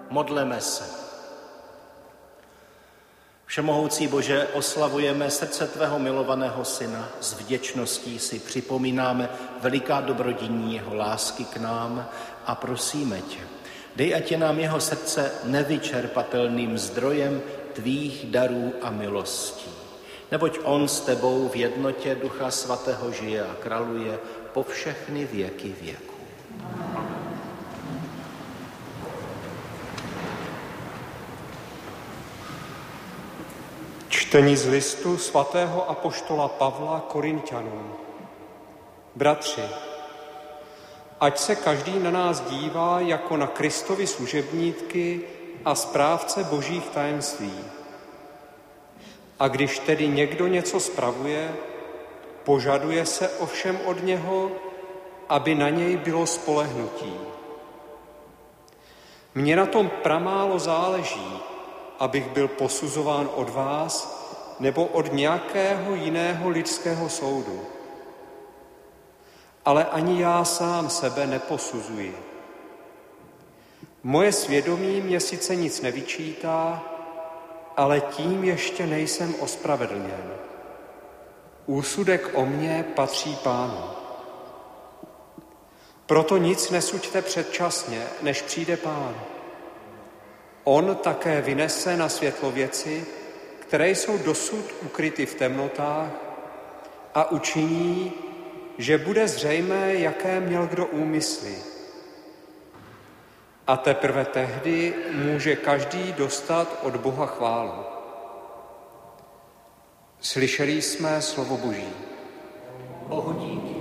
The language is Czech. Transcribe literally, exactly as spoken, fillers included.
Modleme se. Všemohoucí Bože, oslavujeme srdce tvého milovaného syna. S vděčností si připomínáme veliká dobrodiní jeho lásky k nám a prosíme tě, dej, ať je nám jeho srdce nevyčerpatelným zdrojem tvých darů a milostí. Neboť on s tebou v jednotě Ducha Svatého žije a králuje po všechny věky věků. Čtení z listu svatého apoštola Pavla Korinťanům. Bratři, ať se každý na nás dívá jako na Kristovi služebníky a správce božích tajemství. A když tedy někdo něco spravuje, požaduje se ovšem od něho, aby na něj bylo spolehnutí. Mně na tom pramálo záleží, abych byl posuzován od vás nebo od nějakého jiného lidského soudu. Ale ani já sám sebe neposuzuji. Moje svědomí mě sice nic nevyčítá, ale tím ještě nejsem ospravedlněn. Úsudek o mně patří Pánu. Proto nic nesuďte předčasně, než přijde Pán. On také vynese na světlo věci, které jsou dosud ukryty v temnotách, a učiní, že bude zřejmé, jaké měl kdo úmysly. A teprve tehdy může každý dostat od Boha chválu. Slyšeli jsme slovo Boží. Bohu díky.